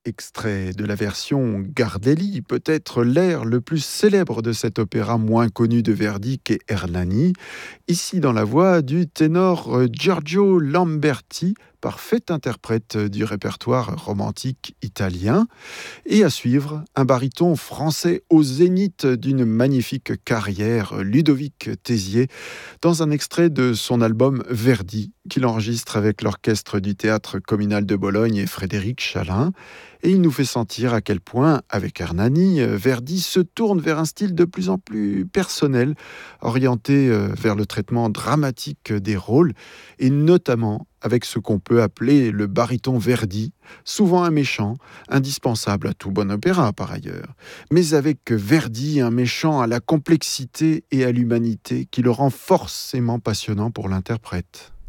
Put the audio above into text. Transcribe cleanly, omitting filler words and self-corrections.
extrait de la version Gardelli, peut-être l'air le plus célèbre de cet opéra moins connu de Verdi qu'est Hernani, ici dans la voix du ténor Giorgio Lamberti, parfait interprète du répertoire romantique italien, et à suivre, un baryton français au zénith d'une magnifique carrière, Ludovic Tézier, dans un extrait de son album Verdi, qu'il enregistre avec l'orchestre du Théâtre communal de Bologne et Frédéric Chalin. Et il nous fait sentir à quel point, avec Hernani, Verdi se tourne vers un style de plus en plus personnel, orienté vers le traitement dramatique des rôles, et notamment avec ce qu'on peut appeler le baryton Verdi, souvent un méchant, indispensable à tout bon opéra par ailleurs, mais avec Verdi, un méchant à la complexité et à l'humanité qui le rend forcément passionnant pour l'interprète.